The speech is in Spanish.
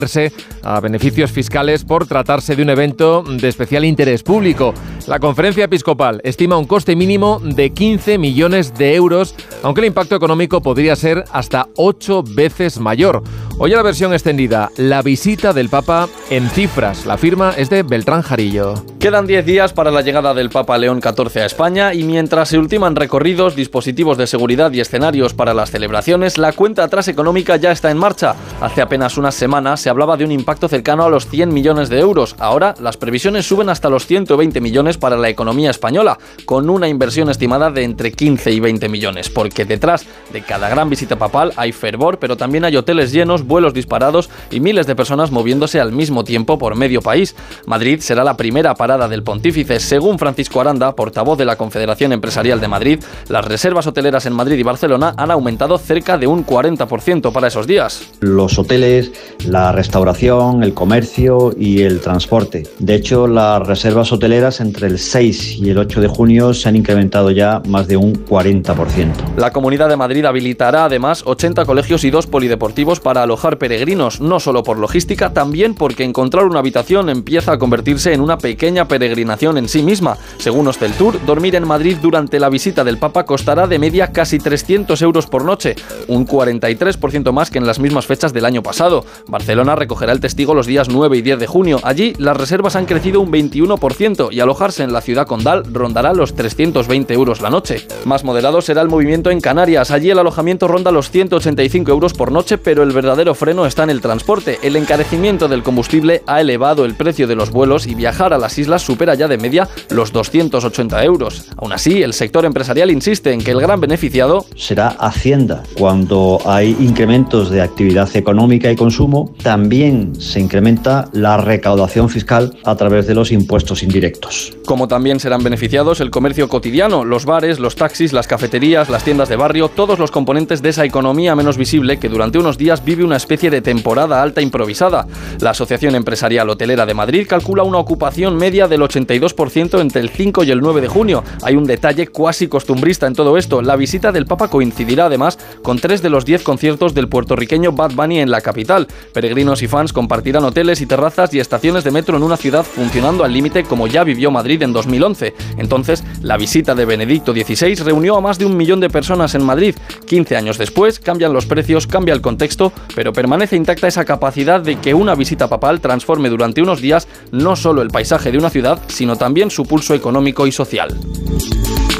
a beneficios fiscales por tratarse de un evento de especial interés público. La Conferencia Episcopal estima un coste mínimo de 15 millones de euros, aunque el impacto económico podría ser hasta 8 veces mayor. Hoy a la versión extendida, la visita del Papa en cifras. La firma es de Beltrán Jarillo. Quedan 10 días para la llegada del Papa León XIV a España y mientras se ultiman recorridos, dispositivos de seguridad y escenarios para las celebraciones, la cuenta atrás económica ya está en marcha. Hace apenas unas semanas se hablaba de un impacto cercano a los 100 millones de euros. Ahora las previsiones suben hasta los 120 millones para la economía española, con una inversión estimada de entre 15 y 20 millones, porque detrás de cada gran visita papal hay fervor, pero también hay hoteles llenos, vuelos disparados y miles de personas moviéndose al mismo tiempo por medio país. Madrid será la primera parada del pontífice. Según Francisco Aranda, portavoz de la Confederación Empresarial de Madrid, las reservas hoteleras en Madrid y Barcelona han aumentado cerca de un 40% para esos días. Los hoteles, la restauración, el comercio y el transporte. De hecho, las reservas hoteleras entre el 6 y el 8 de junio se han incrementado ya más de un 40%. La Comunidad de Madrid habilitará además 80 colegios y 2 polideportivos para alojar peregrinos, no solo por logística, también porque encontrar una habitación empieza a convertirse en una pequeña peregrinación en sí misma. Según Hosteltour, dormir en Madrid durante la visita del Papa costará de media casi 300 euros por noche, un 43% más que en las mismas fechas del año pasado. Barcelona recogerá el testigo los días 9 y 10 de junio. Allí las reservas han crecido un 21% y alojarse en la ciudad condal rondará los 320 euros la noche. Más moderado será el movimiento en Canarias. Allí el alojamiento ronda los 185 euros por noche, pero el verdadero freno está en el transporte. El encarecimiento del combustible ha elevado el precio de los vuelos y viajar a las islas supera ya de media los 280 euros. Aún así, el sector empresarial insiste en que el gran beneficiado será Hacienda. Cuando hay incrementos de actividad económica y consumo, también se incrementa la recaudación fiscal a través de los impuestos indirectos. Como también serán beneficiados el comercio cotidiano, los bares, los taxis, las cafeterías, las tiendas de barrio, todos los componentes de esa economía menos visible que durante unos días vive una especie de temporada alta improvisada. La Asociación Empresarial Hotelera de Madrid calcula una ocupación media del 82% entre el 5 y el 9 de junio. Hay un detalle cuasi costumbrista en todo esto. La visita del Papa coincidirá además con 3 de los 10 conciertos del puertorriqueño Bad Bunny en la capital. Peregrinos y fans compartirán hoteles y terrazas y estaciones de metro en una ciudad funcionando al límite como ya vivió Madrid en 2011. Entonces, la visita de Benedicto XVI reunió a más de 1 millón de personas en Madrid. 15 años después, cambian los precios, cambia el contexto, pero permanece intacta esa capacidad de que una visita papal transforme durante unos días no solo el paisaje de una ciudad, sino también su pulso económico y social.